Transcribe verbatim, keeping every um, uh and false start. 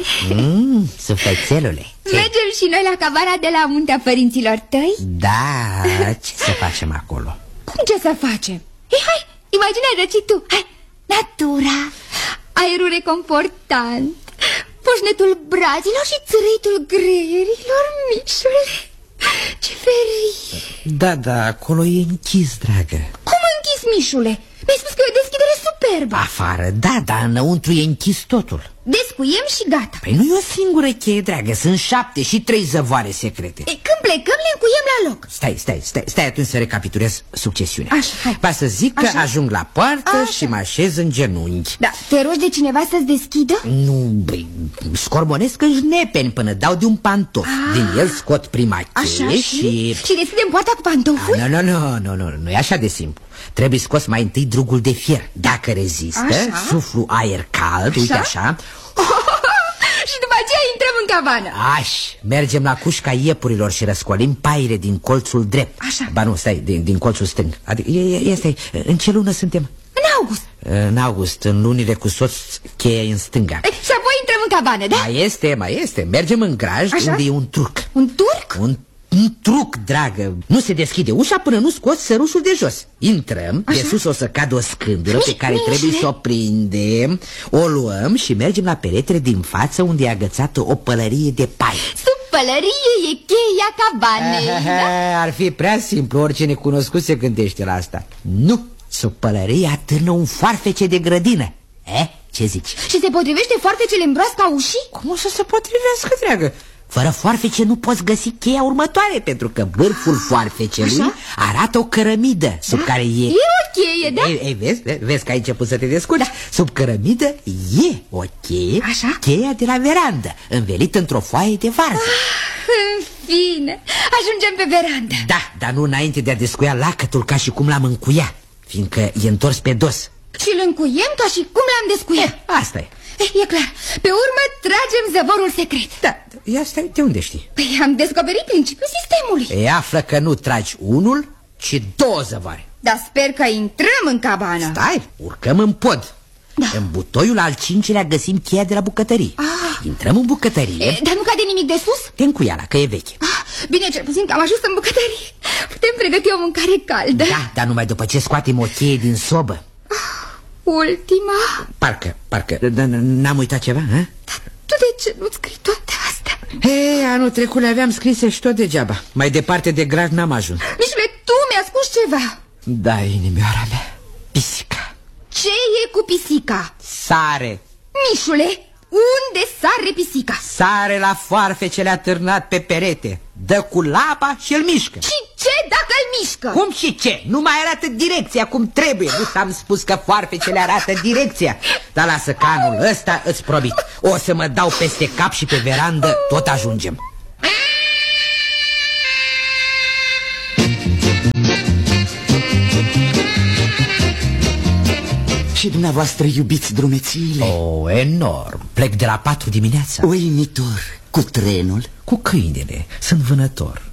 mm, Sufletelule. Mergem și noi la cabana de la muntea părinților tăi? Da, ce să facem acolo? Cum ce să facem? Ei, hai, imaginează și tu. Hai, natura, aerul reconfortant, poșnetul brazilor și țârâitul greierilor, Mișule. Ce ferie. Da, da, acolo e închis, dragă. Cum închis, Mișule? Mi-ai spus că e o deschidere superbă. Afară, da, dar înăuntru e închis totul. Descuiem și gata. Păi nu e o singură cheie, dragă, sunt șapte și trei zăvoare secrete. E, când plecăm, le încuiem la loc. Stai, stai, stai, stai atunci să recapitulez succesiunea. Așa, hai. Pa să zic că Așa. ajung la poartă Așa. și mă așez în genunchi. Da, te rogi de cineva să-ți deschidă? Nu, băi, scorbonesc în jnepeni până dau de un pantof. Ah. Din el scot prima Așa, cheie și... și... Și deschidem poarta cu pantoful? Nu, nu, nu, nu, nu, nu e așa de simplu. Trebuie scos mai întâi drugul de fier. Dacă rezistă, Așa. suflu aer cald, Așa? uite așa. Și după aceea intrăm în cabană. Aș, mergem la cușca iepurilor și răscolim paile din colțul drept. Așa. Ba nu, stai, din, din colțul stâng. Adică, e, e, stai, în ce lună suntem? În august. În august, în lunile cu soț, cheia în stânga. E, și apoi intrăm în cabană, da? Mai este, mai este. Mergem în graj, Așa? unde e un truc. Un turc? Un, un truc, dragă. Nu se deschide ușa până nu scoți sărușul de jos. Intrăm, Așa? de sus o să cadă o scândură pe care Mișule. trebuie să o prindem. O luăm și mergem la peretele din față, unde e agățată o pălărie de pai. Sub pălărie e cheia cabanei, da? Ar fi prea simplu, orice necunoscut se gândește la asta. Nu, sub pălărie atârnă un foarfece de grădină. Eh, ce zici? Și se potrivește foarfecele în broasca ușii? Cum o să se potrivească, dragă? Fără foarfece nu poți găsi cheia următoare, pentru că vârful foarfecelui Așa? arată o cărămidă sub Da? care e... E o cheie, da? Ei, ei, vezi, vezi, vezi că ai început să te descurci? Da. Sub cărămidă e o cheie, Așa? cheia de la verandă, învelită într-o foaie de varză. Ah, în fine, ajungem pe verandă. Da, dar nu înainte de a descuia lacătul ca și cum l-am încuia, fiindcă e întors pe dos. Și îl încuiem ca și cum l-am descuiat. Asta e. E, e clar, pe urmă tragem zăvorul secret. Da, ia stai, de unde știi? Păi am descoperit principiul sistemului. E, află că nu tragi unul, ci două zăvoare. Dar sper că intrăm în cabană. Stai, urcăm în pod. Da. În butoiul al cincilea găsim cheia de la bucătărie. Ah. Intrăm în bucătărie. E, dar nu cade nimic de sus? Te încuiala, că e veche. Ah, bine, cel puțin că am ajuns în bucătărie. Putem pregăti o mâncare caldă. Da, dar numai după ce scoatem o cheie din sobă. Ultima. Parcă, parcă, n-am uitat ceva, hă? Dar tu de ce nu scrii toate astea? Hei, anul trecut le aveam scrise și tot degeaba. Mai departe de graj n-am ajuns. Mișule, tu mi-ai spus ceva. Da, inimioara mea, pisica. Ce e cu pisica? Sare. Mișule, unde sare pisica? Sare la foarfecele atârnat pe perete. Dă cu lapa și îl mișcă. Și ce dacă îl mișcă? Cum și ce? Nu mai arată direcția cum trebuie. Nu ți-am spus că foarfecele arată direcția. Dar lasă că anul ăsta îți promit, o să mă dau peste cap și pe verandă tot ajungem. Și dumneavoastră iubiți drumețiile? Oh, enorm. Plec de la patru dimineața. Uimitor. Cu trenul? Cu câinele. Sunt vânător.